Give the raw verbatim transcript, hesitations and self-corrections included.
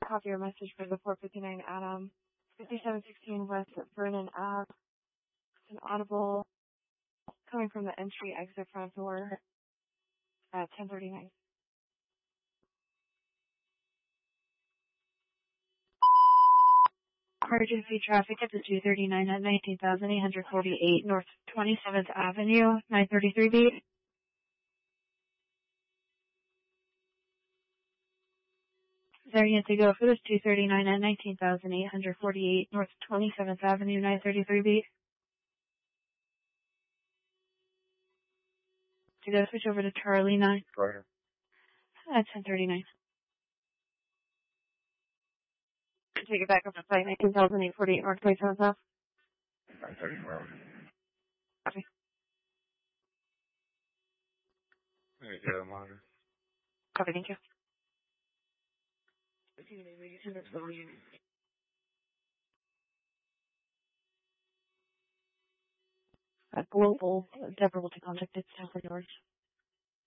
copy your message for the four fifty-nine Adam, fifty-seven sixteen West Vernon Ave. It's an audible coming from the entry exit front door at ten thirty-nine. Emergency traffic at the two thirty-nine at nineteen thousand eight hundred forty-eight North twenty-seventh Avenue, nine thirty-three beat. Variant to go for this two thirty-nine at nineteen thousand eight hundred forty-eight North twenty-seventh Avenue, nine thirty-three beat. To go switch over to Charlie nine. Right. At ten thirty-nine. Take it back up to flight nineteen thousand eight hundred forty-eight North twenty-seventh Ave. nine thirty-four. Copy. Hey, yeah, monitor. Copy, thank you. A global Deborah will take contact at Stanford Yards.